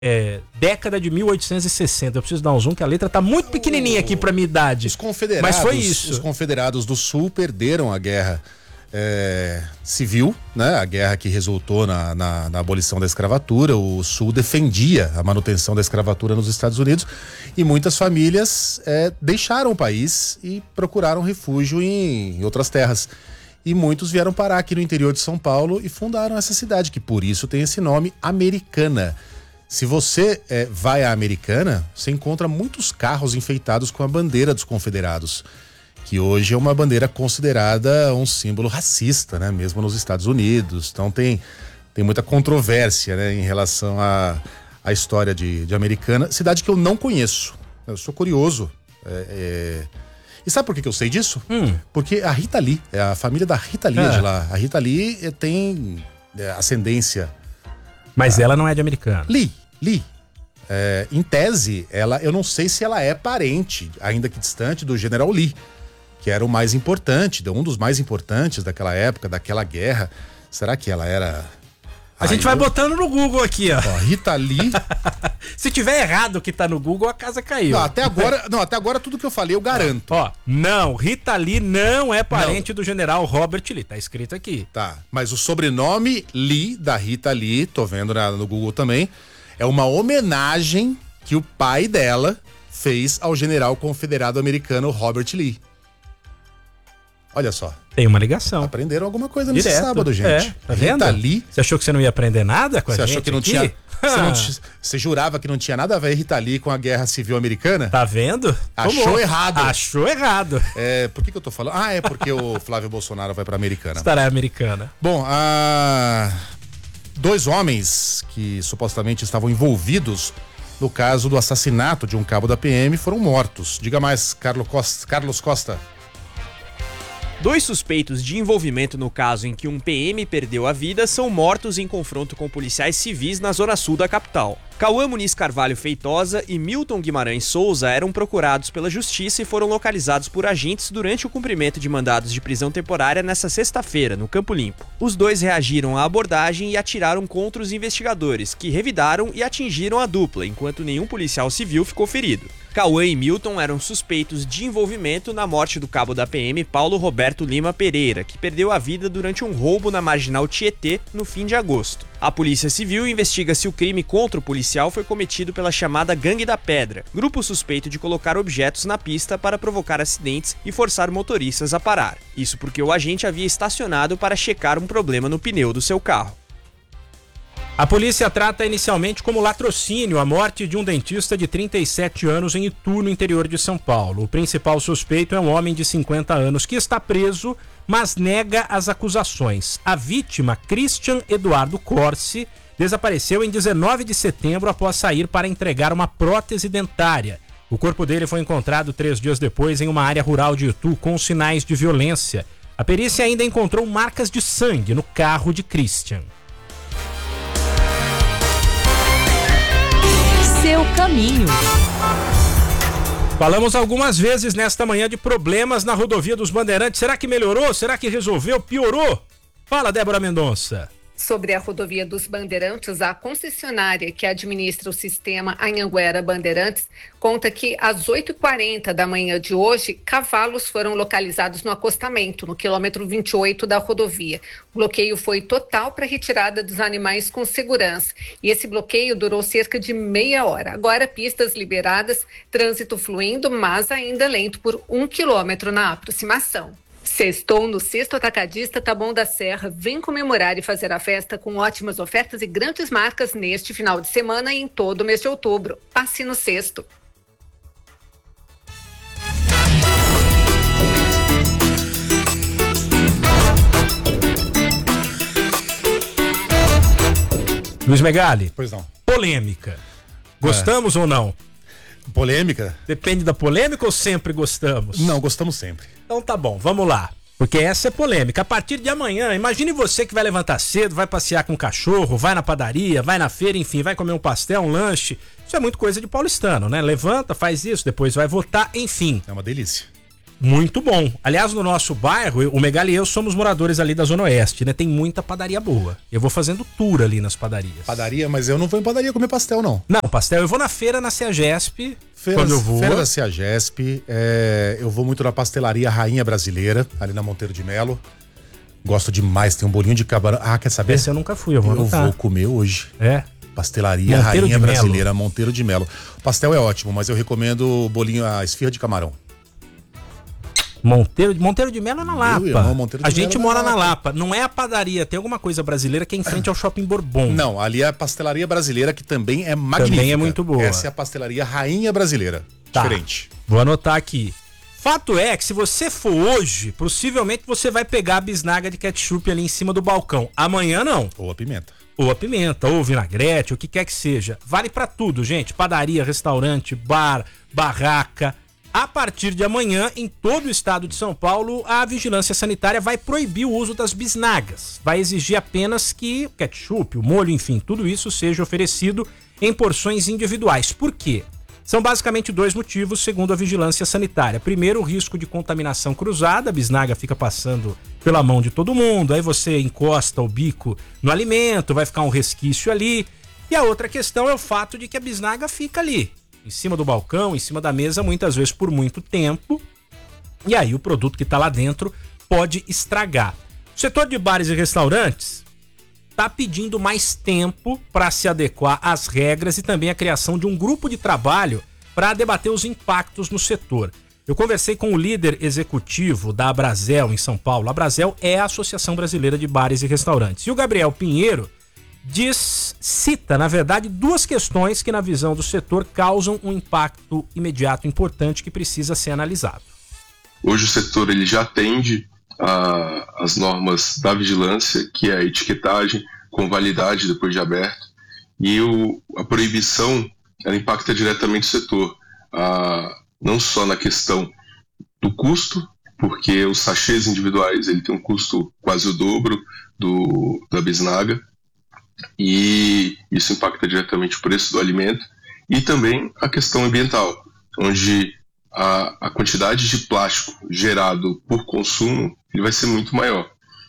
década de 1860. Eu preciso dar um zoom, que a letra tá muito pequenininha aqui pra minha idade. Os confederados, mas foi isso. Os confederados do Sul perderam a guerra civil, né? A guerra que resultou na abolição da escravatura. O Sul defendia a manutenção da escravatura nos Estados Unidos e muitas famílias deixaram o país e procuraram refúgio em outras terras. E muitos vieram parar aqui no interior de São Paulo e fundaram essa cidade, que por isso tem esse nome, Americana. Se você vai à Americana, você encontra muitos carros enfeitados com a bandeira dos confederados, que hoje é uma bandeira considerada um símbolo racista, né? Mesmo nos Estados Unidos. Então tem muita controvérsia, né, em relação à história de Americana, cidade que eu não conheço. Eu sou curioso. E sabe por que eu sei disso? Porque a Rita Lee, a família da Rita Lee de lá. A Rita Lee tem ascendência. Mas ela não é de Americana. Lee. Em tese, eu não sei se ela é parente, ainda que distante, do General Lee, que era o mais importante, um dos mais importantes daquela época, daquela guerra. Será que ela era... A gente vai botando no Google aqui, ó. Rita Lee. Se tiver errado o que tá no Google, a casa caiu. Até agora tudo que eu falei eu garanto. Não, Rita Lee não é parente do general Robert Lee, tá escrito aqui. Tá, mas o sobrenome Lee, da Rita Lee, tô vendo no Google também, é uma homenagem que o pai dela fez ao general confederado americano Robert Lee. Olha só. Tem uma ligação. Aprenderam alguma coisa nesse sábado, gente. Tá vendo? Rita Lee. Você achou que você não ia aprender nada com a gente? Você achou que não tinha... Você jurava que não tinha nada a ver Rita Lee com a Guerra Civil Americana? Tá vendo? Achou errado. Achou errado. Por que eu tô falando? É porque o Flávio Bolsonaro vai pra Americana. Estará Americana. Bom, 2 homens que supostamente estavam envolvidos no caso do assassinato de um cabo da PM foram mortos. Diga mais, Carlos Costa. 2 suspeitos de envolvimento no caso em que um PM perdeu a vida são mortos em confronto com policiais civis na zona sul da capital. Cauã Muniz Carvalho Feitosa e Milton Guimarães Souza eram procurados pela justiça e foram localizados por agentes durante o cumprimento de mandados de prisão temporária nesta sexta-feira, no Campo Limpo. Os 2 reagiram à abordagem e atiraram contra os investigadores, que revidaram e atingiram a dupla, enquanto nenhum policial civil ficou ferido. Cauã e Milton eram suspeitos de envolvimento na morte do cabo da PM Paulo Roberto Lima Pereira, que perdeu a vida durante um roubo na Marginal Tietê no fim de agosto. A Polícia Civil investiga se o crime contra o policial foi cometido pela chamada Gangue da Pedra, grupo suspeito de colocar objetos na pista para provocar acidentes e forçar motoristas a parar. Isso porque o agente havia estacionado para checar um problema no pneu do seu carro. A polícia trata inicialmente como latrocínio a morte de um dentista de 37 anos em Itu, no interior de São Paulo. O principal suspeito é um homem de 50 anos que está preso, mas nega as acusações. A vítima, Christian Eduardo Corsi, desapareceu em 19 de setembro após sair para entregar uma prótese dentária. O corpo dele foi encontrado 3 dias depois em uma área rural de Itu com sinais de violência. A perícia ainda encontrou marcas de sangue no carro de Christian. Seu caminho. Falamos algumas vezes nesta manhã de problemas na rodovia dos Bandeirantes. Será que melhorou? Será que resolveu? Piorou? Fala, Débora Mendonça. Sobre a rodovia dos Bandeirantes, a concessionária que administra o sistema Anhanguera Bandeirantes conta que às 8h40 da manhã de hoje, cavalos foram localizados no acostamento, no quilômetro 28 da rodovia. O bloqueio foi total para a retirada dos animais com segurança e esse bloqueio durou cerca de meia hora. Agora, pistas liberadas, trânsito fluindo, mas ainda lento por 1 quilômetro na aproximação. Sextou no Sexto Atacadista Taboão da Serra. Vem comemorar e fazer a festa com ótimas ofertas e grandes marcas neste final de semana e em todo o mês de outubro. Passe no Sexto. Luiz Megali. Pois não. Polêmica. Gostamos ou não? Polêmica? Depende da polêmica ou sempre gostamos? Não, gostamos sempre. Então tá bom, vamos lá. Porque essa é polêmica. A partir de amanhã, imagine você que vai levantar cedo, vai passear com o cachorro, vai na padaria, vai na feira, enfim, vai comer um pastel, um lanche. Isso é muito coisa de paulistano, né? Levanta, faz isso, depois vai votar, enfim. É uma delícia. Muito bom. Aliás, no nosso bairro, o Megali e eu somos moradores ali da Zona Oeste, né? Tem muita padaria boa. Eu vou fazendo tour ali nas padarias. Padaria? Mas eu não vou em padaria comer pastel, não. Não, pastel. Eu vou na feira, na CEAGESP, quando eu vou. Feira da CEAGESP. Eu vou muito na pastelaria Rainha Brasileira, ali na Monteiro de Melo. Gosto demais, tem um bolinho de camarão. Ah, quer saber? Esse eu nunca fui, eu vou comer hoje. É? Pastelaria Monteiro Rainha de Melo. Brasileira, Monteiro de Melo. O pastel é ótimo, mas eu recomendo o bolinho, a esfirra de camarão. Monteiro de Melo é na Lapa. Monteiro de a gente Melo mora na Lapa. Não é a padaria, tem alguma coisa brasileira que é em frente ao Shopping Bourbon. Não, ali é a pastelaria brasileira, que também é magnífica. Também é muito boa. Essa é a pastelaria Rainha Brasileira. Tá. Diferente. Vou anotar aqui. Fato é que se você for hoje, possivelmente você vai pegar a bisnaga de ketchup ali em cima do balcão. Amanhã não. Ou a pimenta. Ou a pimenta, ou vinagrete, o que quer que seja. Vale pra tudo, gente. Padaria, restaurante, bar, barraca. A partir de amanhã, em todo o estado de São Paulo, a vigilância sanitária vai proibir o uso das bisnagas. Vai exigir apenas que o ketchup, o molho, enfim, tudo isso seja oferecido em porções individuais. Por quê? São basicamente dois motivos, segundo a vigilância sanitária. Primeiro, o risco de contaminação cruzada. A bisnaga fica passando pela mão de todo mundo, aí você encosta o bico no alimento, vai ficar um resquício ali. E a outra questão é o fato de que a bisnaga fica ali, em cima do balcão, em cima da mesa, muitas vezes por muito tempo. E aí o produto que está lá dentro pode estragar. O setor de bares e restaurantes está pedindo mais tempo para se adequar às regras e também a criação de um grupo de trabalho para debater os impactos no setor. Eu conversei com o líder executivo da Abrazel em São Paulo. A Abrazel é a Associação Brasileira de Bares e Restaurantes. E o Gabriel Pinheiro cita, na verdade, duas questões que, na visão do setor, causam um impacto imediato importante que precisa ser analisado. Hoje o setor ele já atende as normas da vigilância, que é a etiquetagem com validade depois de aberto, e a proibição ela impacta diretamente o setor, não só na questão do custo, porque os sachês individuais ele tem um custo quase o dobro da bisnaga, e isso impacta diretamente o preço do alimento, e também a questão ambiental, onde a quantidade de plástico gerado por consumo ele vai ser muito maior.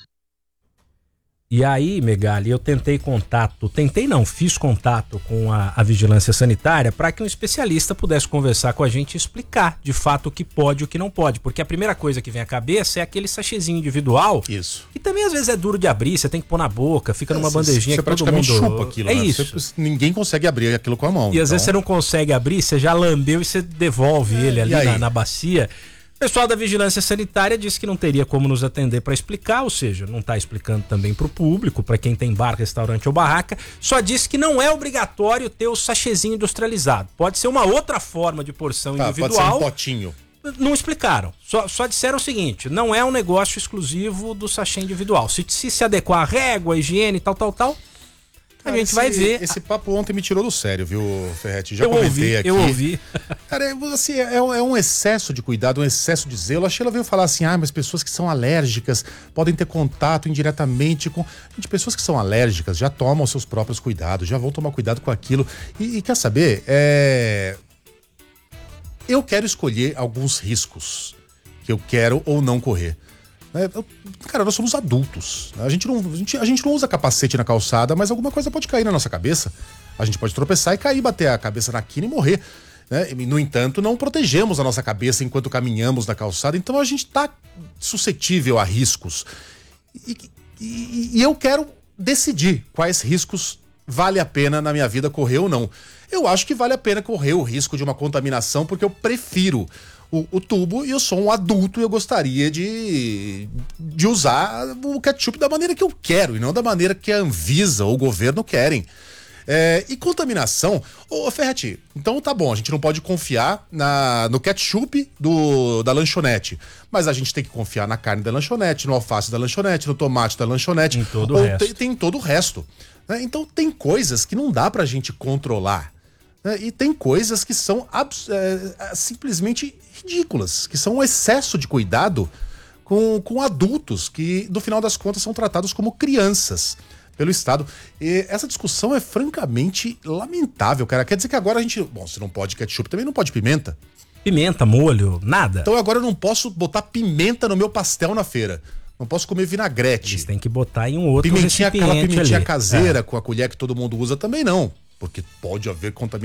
E aí, Megali, eu fiz contato com a vigilância sanitária para que um especialista pudesse conversar com a gente e explicar de fato o que pode e o que não pode, porque a primeira coisa que vem à cabeça é aquele sachêzinho individual. Isso. Que também às vezes é duro de abrir, você tem que pôr na boca, fica numa bandejinha você que todo mundo chupa aquilo, é né? isso. Ninguém consegue abrir aquilo com a mão. E às vezes você não consegue abrir, você já lambeu e você devolve ele ali na bacia. O pessoal da Vigilância Sanitária disse que não teria como nos atender para explicar, ou seja, não está explicando também para o público, para quem tem bar, restaurante ou barraca, só disse que não é obrigatório ter o sachêzinho industrializado. Pode ser uma outra forma de porção individual. Pode ser um potinho. Não explicaram, só disseram o seguinte, não é um negócio exclusivo do sachê individual. Se adequar à régua, à higiene, tal, a gente vai ver. Esse papo ontem me tirou do sério, viu, Ferretti? Já comentei aqui. Eu ouvi. Cara, assim, é um excesso de cuidado, um excesso de zelo. A Sheila veio falar assim, mas pessoas que são alérgicas podem ter contato indiretamente com... Gente, pessoas que são alérgicas já tomam seus próprios cuidados, já vão tomar cuidado com aquilo. E quer saber? Eu quero escolher alguns riscos que eu quero ou não correr. Cara, nós somos adultos. A gente não usa capacete na calçada, mas alguma coisa pode cair na nossa cabeça. A gente pode tropeçar e cair, bater a cabeça na quina e morrer. Né? No entanto, não protegemos a nossa cabeça enquanto caminhamos na calçada, então a gente está suscetível a riscos. E eu quero decidir quais riscos vale a pena na minha vida correr ou não. Eu acho que vale a pena correr o risco de uma contaminação, porque eu prefiro o tubo e eu sou um adulto e eu gostaria de usar o ketchup da maneira que eu quero e não da maneira que a Anvisa ou o governo querem. E contaminação, Ferretti, então tá bom, a gente não pode confiar no ketchup da lanchonete, mas a gente tem que confiar na carne da lanchonete, no alface da lanchonete, no tomate da lanchonete, em todo o resto. Tem todo o resto. Né? Então tem coisas que não dá pra gente controlar. E tem coisas que são simplesmente ridículas, que são um excesso de cuidado com adultos que, no final das contas, são tratados como crianças pelo Estado. E essa discussão é francamente lamentável, cara. Quer dizer que agora a gente... Bom, se não pode ketchup, também não pode pimenta. Pimenta, molho, nada. Então agora eu não posso botar pimenta no meu pastel na feira. Não posso comer vinagrete. Eles têm que botar em um outro Pimentinha, aquela recipiente pimentinha ali. caseira com a colher que todo mundo usa também não. Porque pode haver contaminação.